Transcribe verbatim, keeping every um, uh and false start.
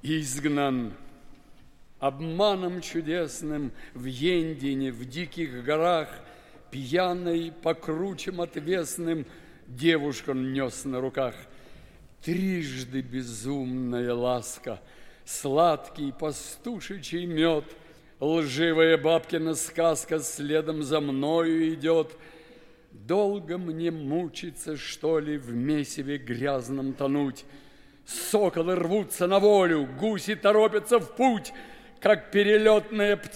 изгнан. Обманом чудесным в Ендине, в диких горах, пьяной, покручем отвесным, девушку нес на руках. Трижды безумная ласка, сладкий пастушечий мед, лживая бабкина сказка следом за мною идет. Долго мне мучиться, что ли, в месиве грязном тонуть? Соколы рвутся на волю, гуси торопятся в путь, как перелетная птица.